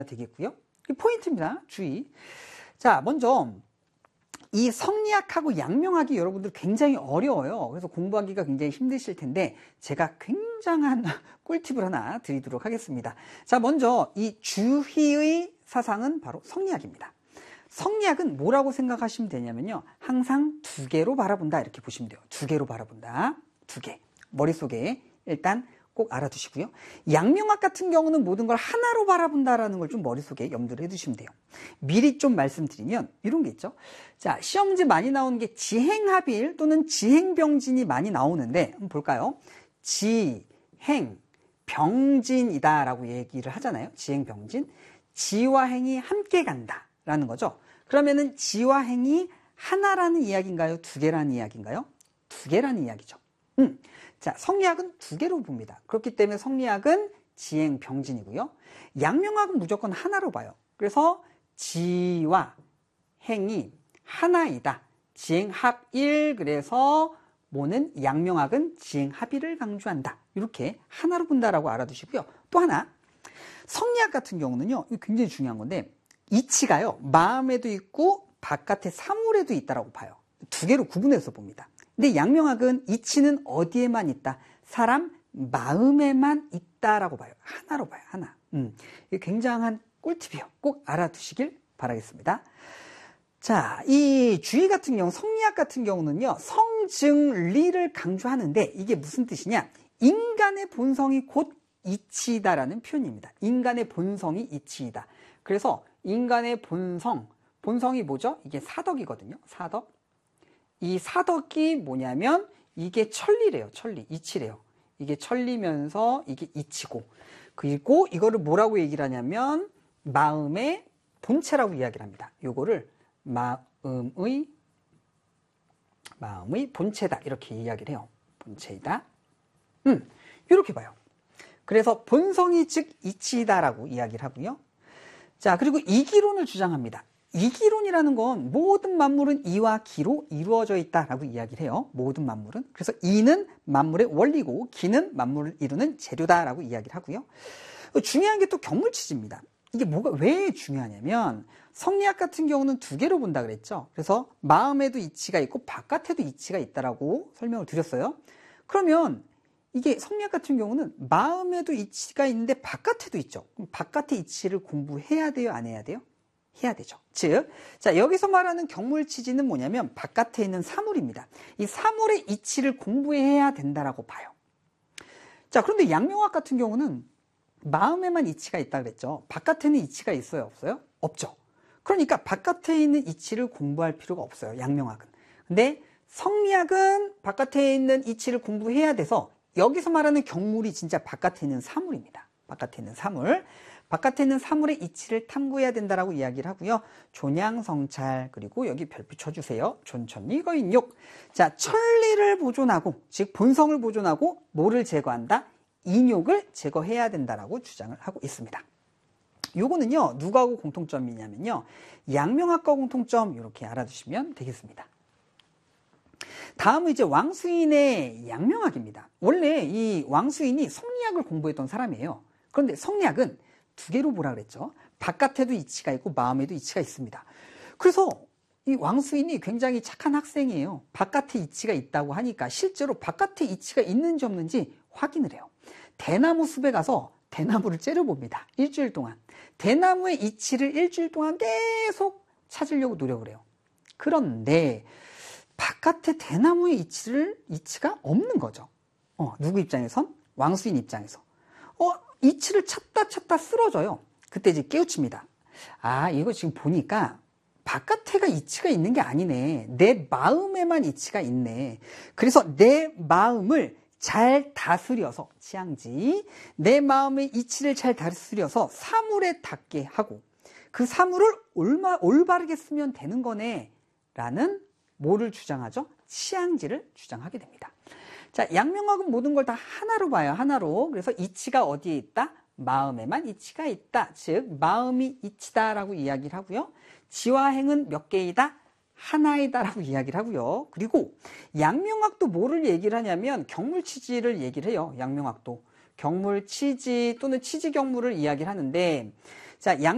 되겠고요. 포인트입니다. 주의. 자, 먼저 이 성리학하고 양명학이 여러분들 굉장히 어려워요. 그래서 공부하기가 굉장히 힘드실 텐데 제가 굉장한 꿀팁을 하나 드리도록 하겠습니다. 자, 먼저 이 주희의 사상은 바로 성리학입니다. 성리학은 뭐라고 생각하시면 되냐면요, 항상 두 개로 바라본다, 이렇게 보시면 돼요. 두 개로 바라본다. 두 개. 머릿속에 일단 꼭 알아두시고요. 양명학 같은 경우는 모든 걸 하나로 바라본다라는 걸 좀 머릿속에 염두를 해두시면 돼요. 미리 좀 말씀드리면 이런 게 있죠. 자, 시험 문제 많이 나오는 게 지행합일 또는 지행병진이 많이 나오는데 한번 볼까요? 지행병진이다 라고 얘기를 하잖아요. 지행병진. 지와 행이 함께 간다 라는 거죠. 그러면은 지와 행이 하나라는 이야기인가요? 두 개라는 이야기인가요? 두 개라는 이야기죠. 자, 성리학은 두 개로 봅니다. 그렇기 때문에 성리학은 지행병진이고요. 양명학은 무조건 하나로 봐요. 그래서 지와 행이 하나이다. 지행합일. 그래서 뭐는 양명학은 지행합일을 강조한다. 이렇게 하나로 본다라고 알아두시고요. 또 하나, 성리학 같은 경우는요, 이거 굉장히 중요한 건데 이치가요, 마음에도 있고 바깥의 사물에도 있다라고 봐요. 두 개로 구분해서 봅니다. 근데 양명학은 이치는 어디에만 있다? 사람 마음에만 있다라고 봐요. 하나로 봐요. 하나. 이게 굉장한 꿀팁이에요. 꼭 알아두시길 바라겠습니다. 자, 이 주의 같은 경우, 성리학 같은 경우는요, 성증리를 강조하는데 이게 무슨 뜻이냐? 인간의 본성이 곧 이치이다라는 표현입니다. 인간의 본성이 이치이다. 그래서 인간의 본성이 뭐죠? 이게 사덕이거든요. 사덕. 이 사덕이 뭐냐면 이게 천리래요. 천리, 이치래요. 이게 천리면서 이게 이치고, 그리고 이거를 뭐라고 얘기를 하냐면 마음의 본체라고 이야기를 합니다. 요거를 마음의 본체다, 이렇게 이야기를 해요. 본체이다. 이렇게 봐요. 그래서 본성이 즉 이치이다라고 이야기를 하고요. 자, 그리고 이기론을 주장합니다. 이기론이라는 건 모든 만물은 이와 기로 이루어져 있다라고 이야기를 해요. 모든 만물은. 그래서 이는 만물의 원리고 기는 만물을 이루는 재료다라고 이야기를 하고요. 중요한 게 또 경물치지입니다. 이게 왜 중요하냐면 성리학 같은 경우는 두 개로 본다 그랬죠. 그래서 마음에도 이치가 있고 바깥에도 이치가 있다라고 설명을 드렸어요. 그러면 이게 성리학 같은 경우는 마음에도 이치가 있는데 바깥에도 있죠. 그럼 바깥의 이치를 공부해야 돼요? 안 해야 돼요? 해야 되죠. 즉, 자, 여기서 말하는 경물치지는 뭐냐면 바깥에 있는 사물입니다. 이 사물의 이치를 공부해야 된다라고 봐요. 자, 그런데 양명학 같은 경우는 마음에만 이치가 있다 그랬죠. 바깥에는 이치가 있어요? 없어요? 없죠. 그러니까 바깥에 있는 이치를 공부할 필요가 없어요. 양명학은. 근데 성리학은 바깥에 있는 이치를 공부해야 돼서 여기서 말하는 경물이 진짜 바깥에 있는 사물입니다. 바깥에 있는 사물. 바깥에 있는 사물의 이치를 탐구해야 된다라고 이야기를 하고요. 존양성찰, 그리고 여기 별표 쳐주세요. 존천리 거인욕. 자, 천리를 보존하고, 즉 본성을 보존하고 뭐를 제거한다? 인욕을 제거해야 된다라고 주장을 하고 있습니다. 요거는요, 누구하고 공통점이냐면요, 양명학과 공통점, 이렇게 알아두시면 되겠습니다. 다음은 이제 왕수인의 양명학입니다. 원래 이 왕수인이 성리학을 공부했던 사람이에요. 그런데 성리학은 두 개로 보라 그랬죠. 바깥에도 이치가 있고 마음에도 이치가 있습니다. 그래서 이 왕수인이 굉장히 착한 학생이에요. 바깥에 이치가 있다고 하니까 실제로 바깥에 이치가 있는지 없는지 확인을 해요. 대나무 숲에 가서 대나무를 째려봅니다. 일주일 동안. 대나무의 이치를 일주일 동안 계속 찾으려고 노력을 해요. 그런데 바깥에 대나무의 이치가 없는 거죠. 누구 입장에선? 왕수인 입장에서. 이치를 찾다 쓰러져요. 그때 이제 깨우칩니다. 아, 이거 지금 보니까 바깥에가 이치가 있는 게 아니네. 내 마음에만 이치가 있네. 그래서 내 마음을 잘 다스려서, 치앙지, 내 마음의 이치를 잘 다스려서 사물에 닿게 하고 그 사물을 올바르게 쓰면 되는 거네 라는 뭐를 주장하죠? 치앙지를 주장하게 됩니다. 자, 양명학은 모든 걸 다 하나로 봐요. 하나로. 그래서 이치가 어디에 있다? 마음에만 이치가 있다. 즉 마음이 이치다라고 이야기를 하고요. 지와 행은 몇 개이다? 하나이다라고 이야기를 하고요. 그리고 양명학도 뭐를 얘기를 하냐면 경물치지를 얘기를 해요. 양명학도 경물치지 또는 치지경물을 이야기를 하는데, 자,